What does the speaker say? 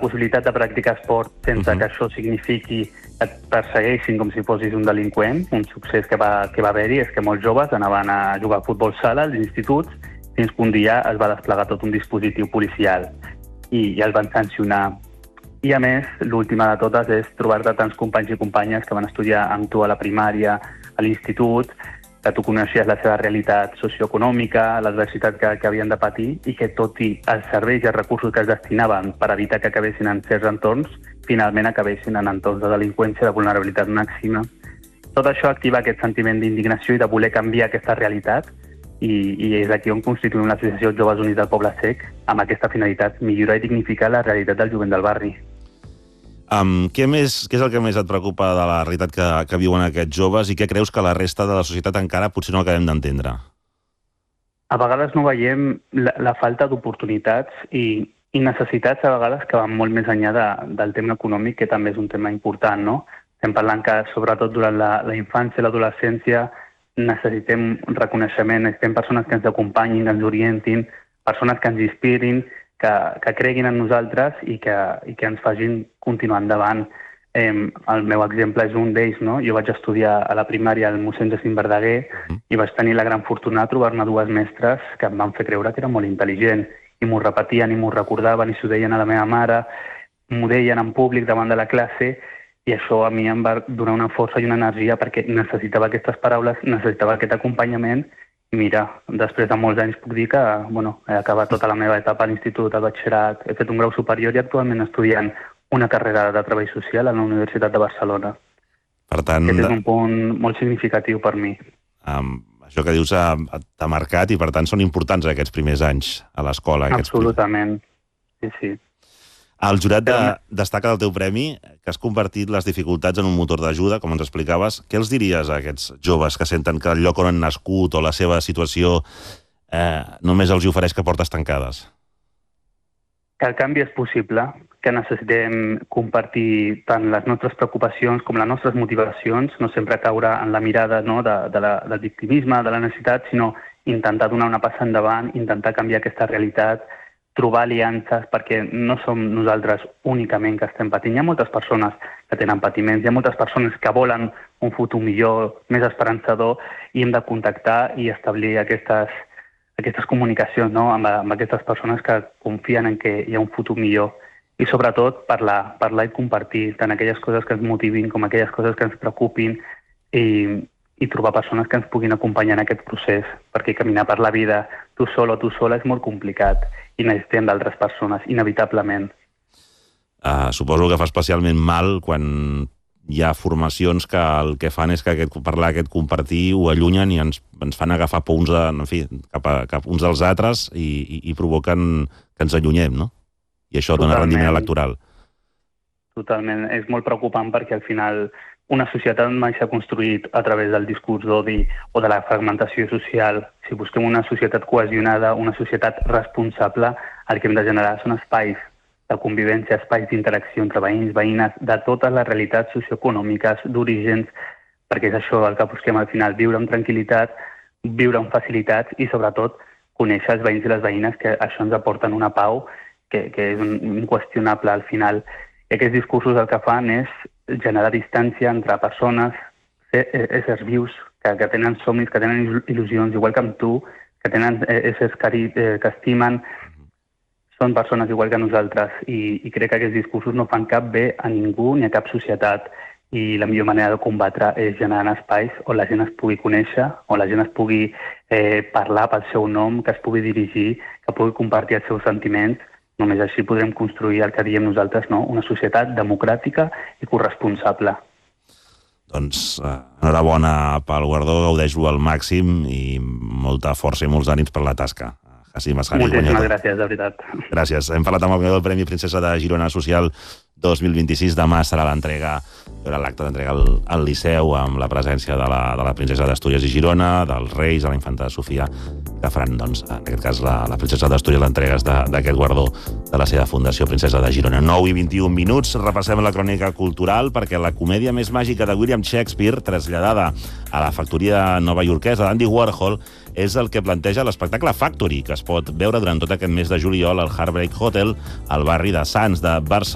possibilitat de practicar esport sense que això signifiqui que et persegueixin com si fossis un delinqüent. Un succés que va haver-hi és que molts joves anaven a jugar a futbol sala als instituts fins que un dia es va desplegar tot un dispositiu policial i els van sancionar. I a més, l'última de totes és trobar-te tants companys i companyes que van estudiar amb tu a la primària, a l'institut, que tu coneixies la seva realitat socioeconòmica, l'adversitat que havien de patir i que tot i els serveis i els recursos que es destinaven per evitar que acabessin en certs entorns, finalment acabessin en entorns de delinqüència, de vulnerabilitat màxima. Tot això activa aquest sentiment d'indignació i de voler canviar aquesta realitat i és aquí on constituïm l'Associació Joves Units del Poble Sec amb aquesta finalitat, millorar i dignificar la realitat del jovent del barri. Què és el que més et preocupa de la realitat que viuen aquests joves i què creus que la resta de la societat encara potser no acabem d'entendre? A vegades no veiem la falta d'oportunitats i necessitats a vegades que van molt més enllà del tema econòmic, que també és un tema important, no? Estem parlant que, sobretot durant la infància i l'adolescència, necessitem reconeixement, necessitem persones que ens acompanyin, que ens orientin, persones que ens inspirin, que creguin en nosaltres i que ens facin continuar endavant. El meu exemple és un d'ells, no? Jo vaig estudiar a la primària al mossèn Jacint Verdaguer i vaig tenir la gran fortuna de trobar-me dues mestres que em van fer creure que era molt intel·ligent i m'ho repetien i m'ho recordaven i s'ho deien a la meva mare, m'ho deien en públic davant de la classe i això a mi em va donar una força i una energia perquè necessitava aquestes paraules, necessitava aquest acompanyament. I mira, després de molts anys puc dir que he acabat tota la meva etapa a l'institut, al batxillerat, he fet un grau superior i actualment estudiant una carrera de treball social a la Universitat de Barcelona. Per tant, aquest és un punt molt significatiu per mi. Això que dius t'ha marcat i per tant són importants aquests primers anys a l'escola. Absolutament, sí. El jurat destaca del teu premi que has convertit les dificultats en un motor d'ajuda, com ens explicaves. Què els diries a aquests joves que senten que el lloc on han nascut o la seva situació només els ofereix que portes tancades? Que el canvi és possible, que necessitem compartir tant les nostres preocupacions com les nostres motivacions, no sempre caure en la mirada del victimisme, de la necessitat, sinó intentar donar una passa endavant, intentar canviar aquesta realitat, trobar aliances, perquè no som nosaltres únicament que estem patint. Hi ha moltes persones que tenen patiments, hi ha moltes persones que volen un futur millor, més esperançador, i hem de contactar i establir aquestes comunicacions, no? amb aquestes persones que confien en que hi ha un futur millor. I sobretot parlar i compartir tant aquelles coses que ens motivin com aquelles coses que ens preocupin i trobar persones que ens puguin acompanyar en aquest procés, perquè caminar per la vida tu sol o tu sola és molt complicat i necessitem d'altres persones, inevitablement. Suposo que fa especialment mal quan hi ha formacions que el que fan és que parlar, aquest compartir, ho allunyen i ens fan agafar punts cap uns dels altres i provoquen que ens allunyem, no? I això dona rendiment electoral. Totalment. És molt preocupant perquè al final una societat mai s'ha construït a través del discurs d'odi o de la fragmentació social. Si busquem una societat cohesionada, una societat responsable, el que hem de generar són espais de convivència, espais d'interacció entre veïns, veïnes, de totes les realitats socioeconòmiques, d'orígens, perquè és això el que busquem al final, viure amb tranquil·litat, viure amb facilitats i sobretot conèixer els veïns i les veïnes, que això ens aporten una pau que és inqüestionable al final. I aquests discursos el que fan és generar distància entre persones, éssers vius, que tenen somnis, que tenen il·lusions, igual que amb tu, que tenen éssers que estimen, són persones igual que nosaltres i crec que aquests discursos no fan cap bé a ningú ni a cap societat i la millor manera de combatre és generar espais on la gent es pugui conèixer, on la gent es pugui parlar pel seu nom, que es pugui dirigir, que pugui compartir els seus sentiments. Només així podrem construir el que diem nosaltres, no? Una societat democràtica i corresponsable. Doncs enhorabona pel guardó, gaudeix-lo al màxim i molta força i molts ànims per la tasca. Moltíssimes gràcies, de veritat. Gràcies. Hem parlat amb el guanyador del Premi Princesa de Girona Social 2026. Demà serà l'entrega, hi haurà l'acte d'entrega al Liceu amb la presència de la princesa d'Astúries i Girona, dels Reis, de la infanta Sofia, que faran, doncs, en aquest cas, la princesa d'Astúries l'entrega d'aquest guardó de la seva Fundació Princesa de Girona. 9 i 21 minuts, repassem la crònica cultural perquè la comèdia més màgica de William Shakespeare, traslladada a la factoria novaiorquesa d'Andy Warhol, és el que planteja l'espectacle Factory, que es pot veure durant tot aquest mes de juliol al Heartbreak Hotel, al barri de Sants de Barcelona.